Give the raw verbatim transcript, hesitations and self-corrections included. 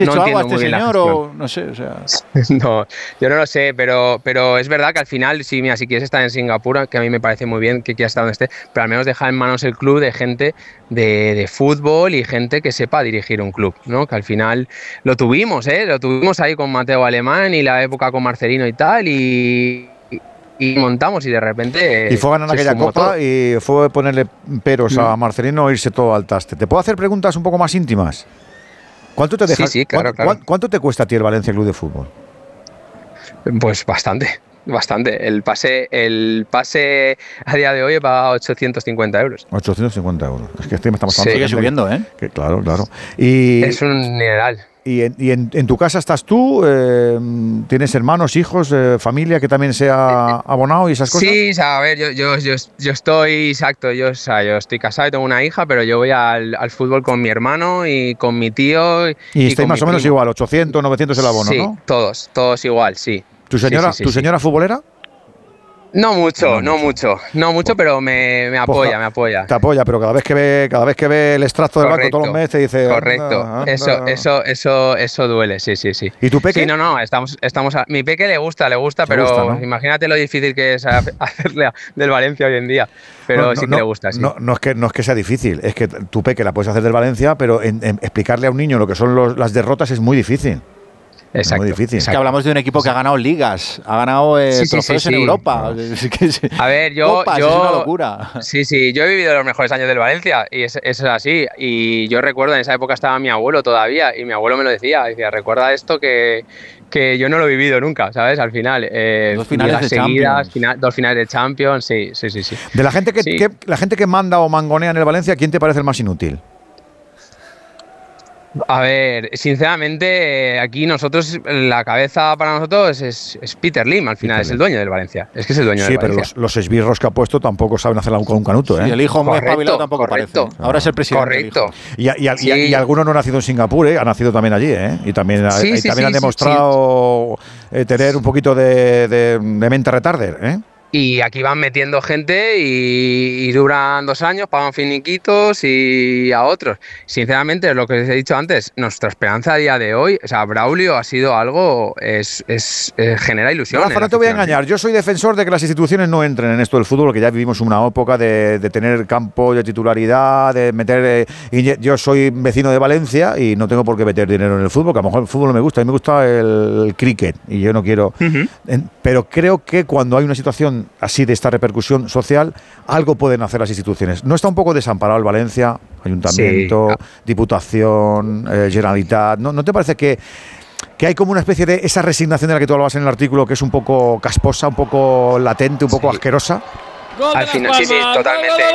no entiendo agua este muy bien señor la o no sé, o sea... No, yo no lo sé, pero, pero es verdad que al final, sí, mira, si quieres estar en Singapur, que a mí me parece muy bien que quieras estar donde esté, pero al menos dejar en manos el club de gente de, de fútbol y gente que sepa dirigir un club, ¿no? Que al final lo tuvimos, ¿eh? Lo tuvimos ahí con Mateo Alemán y la época con Marcelino y tal, y... y montamos y de repente y fue a ganar aquella copa todo. Y fue ponerle peros mm. a Marcelino e irse todo al traste. ¿Te puedo hacer preguntas un poco más íntimas? ¿Cuánto te dejas? Sí, sí, claro, ¿cuánto, claro. ¿Cuánto te cuesta a ti el Valencia Club de Fútbol? Pues bastante, bastante. El pase, el pase a día de hoy va a ochocientos cincuenta euros. ochocientos cincuenta euros. Es que estamos hablando sí, sigue subiendo, ¿eh? Que, claro, claro. Y, es un dineral. ¿Y, en, y en, en tu casa estás tú? Eh, ¿Tienes hermanos, hijos, eh, familia que también sea abonado y esas cosas? Sí, a ver, yo, yo, yo, yo estoy, exacto, yo, o sea, yo estoy casado y tengo una hija, pero yo voy al, al fútbol con mi hermano y con mi tío. Y, y estáis más o menos igual, ochocientos, novecientos el abono, sí, ¿no? Sí, todos, todos igual, sí. ¿Tu señora, sí, sí, sí, ¿tu sí. señora futbolera? No mucho, no, no mucho, mucho, no mucho, pero me, me apoya, pues, me apoya. Te apoya, pero cada vez que ve, cada vez que ve el extracto del banco todos los meses te dice. Correcto, anda, anda. eso, eso, eso, eso duele, sí, sí, sí. ¿Y tu peque? Sí, no, no, estamos, estamos. A, mi peque le gusta, le gusta, pero gusta, ¿no? Imagínate lo difícil que es hacerle a, del Valencia hoy en día. Pero no, no, sí que no, le gusta, sí. No, no, es que, no es que sea difícil, es que tu peque la puedes hacer del Valencia, pero en, en explicarle a un niño lo que son los, las derrotas es muy difícil. Exacto, muy difícil. Es que hablamos de un equipo que ha ganado ligas, ha ganado eh, sí, sí, trofeos sí, sí, en Europa. Sí. A ver, yo, Copas, yo... Es una locura. Sí, sí, yo he vivido los mejores años del Valencia y es, es así. Y yo recuerdo, en esa época estaba mi abuelo todavía y mi abuelo me lo decía. Decía, recuerda esto que, que yo no lo he vivido nunca, ¿sabes? Al final. Eh, dos finales de seguidas, Champions. Final, dos finales de Champions, sí, sí, sí. sí. De la gente que, sí. que, la gente que manda o mangonea en el Valencia, ¿quién te parece el más inútil? A ver, sinceramente, aquí nosotros, la cabeza para nosotros es, es Peter Lim, al final, Peter es el dueño del Valencia. Es que es el dueño sí, del Valencia. Sí, pero los, los esbirros que ha puesto tampoco saben hacerla con un canuto, ¿eh? Sí, el hijo muy correcto, espabilado tampoco correcto. parece. Ahora es el presidente. Correcto. Y, y, y, sí. y, y alguno no ha nacido en Singapur, ¿eh? Ha nacido también allí, ¿eh? Y también, sí, y sí, también sí, han demostrado sí. eh, tener un poquito de, de, de mente retarder, ¿eh? Y aquí van metiendo gente y, y duran dos años, pagan finiquitos y a otros. Sinceramente, lo que os he dicho antes, nuestra esperanza a día de hoy, o sea, Braulio ha sido algo, es, es, es genera ilusión. Rafa, no te voy a engañar, yo soy defensor de que las instituciones no entren en esto del fútbol, que ya vivimos una época de, de tener campo de titularidad, de meter... Eh, y yo soy vecino de Valencia y no tengo por qué meter dinero en el fútbol, que a lo mejor el fútbol no me gusta, a mí me gusta el, el cricket y yo no quiero... Uh-huh. en, pero creo que cuando hay una situación así de esta repercusión social, algo pueden hacer las instituciones. ¿No está un poco desamparado el Valencia? Ayuntamiento, sí. Diputación, eh, Generalitat. ¿No, ¿No te parece que, que hay como una especie de esa resignación de la que tú hablabas en el artículo, que es un poco casposa, un poco latente, un poco sí. asquerosa? Al final, sí, sí, totalmente.